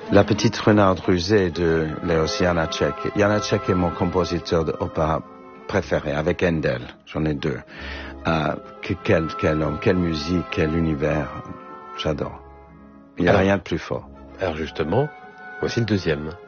La petite renarde rusée de Léos Janáček. Janáček est mon compositeur d'opéra préféré, avec Handel. J'en ai deux. Quel homme, quelle musique, quel univers. J'adore. Il n'y a rien de plus fort. Alors justement, voici le deuxième.